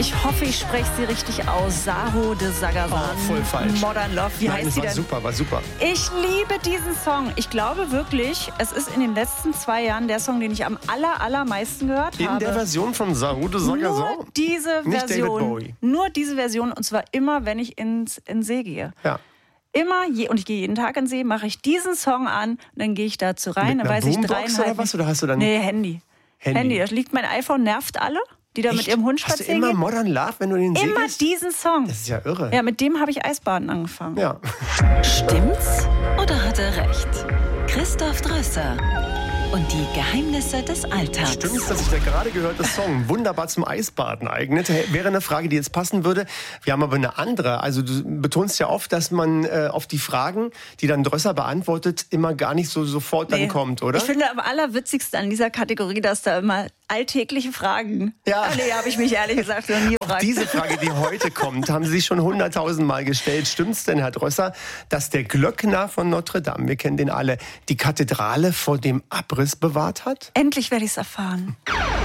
Ich hoffe, ich spreche sie richtig aus. Saho de Sagazan. Oh, voll falsch. Modern Love. Wie heißt sie denn? War super. Ich liebe diesen Song. Ich glaube wirklich, es ist in den letzten 2 Jahren der Song, den ich am allermeisten gehört habe. In der Version von Saho de Sagazan? Nur diese Nicht Version. David Bowie. Nur diese Version. Und zwar immer, wenn ich in See gehe. Ja. Und ich gehe jeden Tag in See, mache ich diesen Song an und dann gehe ich dazu rein. Mit dann einer weiß ich Boombox oder was? Oder hast du dann... Nee, Handy. Das liegt, mein iPhone nervt alle, die da mit ihrem Hund spazieren. Hast du immer Modern Love, wenn du den See Immer gehst? diesen Song. Das ist ja irre. Ja, mit dem habe ich Eisbaden angefangen. Ja. Stimmt's oder hat er recht? Christoph Drösser und die Geheimnisse des Alltags. Stimmt's, dass sich der gerade gehörte Song wunderbar zum Eisbaden eignet? Wäre eine Frage, die jetzt passen würde. Wir haben aber eine andere. Also du betonst ja oft, dass man auf die Fragen, die dann Drösser beantwortet, immer gar nicht so sofort dann kommt, oder? Ich finde am allerwitzigsten an dieser Kategorie, dass da immer alltägliche Fragen... Ja. Nee, habe ich mich ehrlich gesagt noch nie gefragt. Diese Frage, die heute kommt, haben Sie schon 100.000 Mal gestellt. Stimmt's denn, Herr Drösser, dass der Glöckner von Notre Dame, wir kennen den alle, die Kathedrale vor dem Abriss bewahrt hat? Endlich werde ich es erfahren.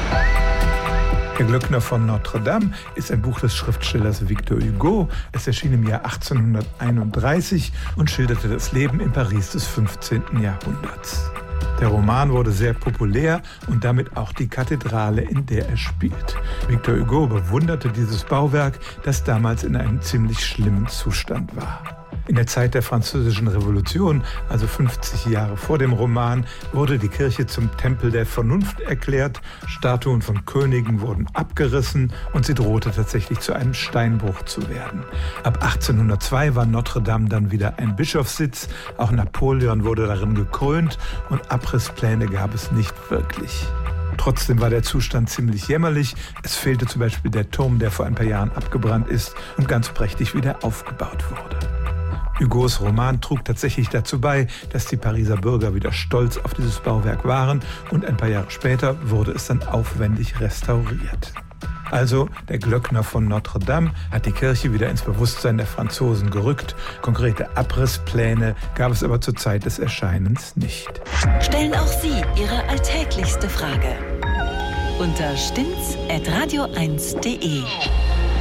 Der Glöckner von Notre Dame ist ein Buch des Schriftstellers Victor Hugo. Es erschien im Jahr 1831 und schilderte das Leben in Paris des 15. Jahrhunderts. Der Roman wurde sehr populär und damit auch die Kathedrale, in der er spielt. Victor Hugo bewunderte dieses Bauwerk, das damals in einem ziemlich schlimmen Zustand war. In der Zeit der Französischen Revolution, also 50 Jahre vor dem Roman, wurde die Kirche zum Tempel der Vernunft erklärt, Statuen von Königen wurden abgerissen und sie drohte tatsächlich zu einem Steinbruch zu werden. Ab 1802 war Notre Dame dann wieder ein Bischofssitz, auch Napoleon wurde darin gekrönt und Abrisspläne gab es nicht wirklich. Trotzdem war der Zustand ziemlich jämmerlich. Es fehlte zum Beispiel der Turm, der vor ein paar Jahren abgebrannt ist und ganz prächtig wieder aufgebaut wurde. Hugos Roman trug tatsächlich dazu bei, dass die Pariser Bürger wieder stolz auf dieses Bauwerk waren und ein paar Jahre später wurde es dann aufwendig restauriert. Also, der Glöckner von Notre Dame hat die Kirche wieder ins Bewusstsein der Franzosen gerückt. Konkrete Abrisspläne gab es aber zur Zeit des Erscheinens nicht. Stellen auch Sie Ihre alltäglichste Frage unter stimmt's@radio1.de.